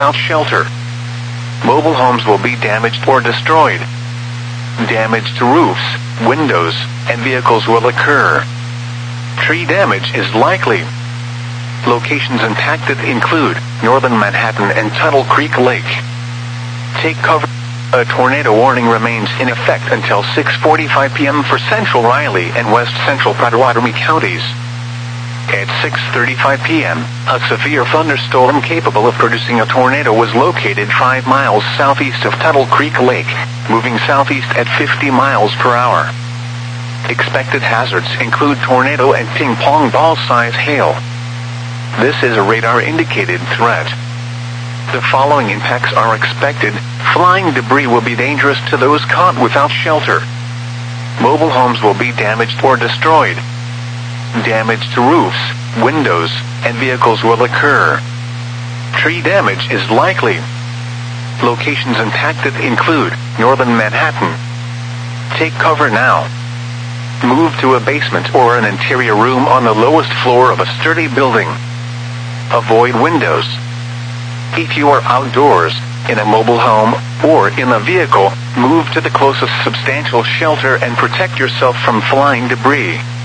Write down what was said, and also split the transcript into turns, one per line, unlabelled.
without shelter. Mobile homes will be damaged or destroyed. Damage to roofs, windows, and vehicles will occur. Tree damage is likely. Locations impacted include northern Manhattan and Tuttle Creek Lake. Take cover. A tornado warning remains in effect until 6:45 p.m. for Central Riley and West Central Pottawatomie counties. At 6:35 p.m., a severe thunderstorm capable of producing a tornado was located 5 miles southeast of Tuttle Creek Lake, moving southeast at 50 miles per hour. Expected hazards include tornado and ping-pong ball-size hail. This is a radar-indicated threat. The following impacts are expected. Flying debris will be dangerous to those caught without shelter. Mobile homes will be damaged or destroyed. Damage to roofs, windows, and vehicles will occur. Tree damage is likely. Locations impacted include northern Manhattan. Take cover now. Move to a basement or an interior room on the lowest floor of a sturdy building. Avoid windows. If you are outdoors, in a mobile home, or in a vehicle, move to the closest substantial shelter and protect yourself from flying debris.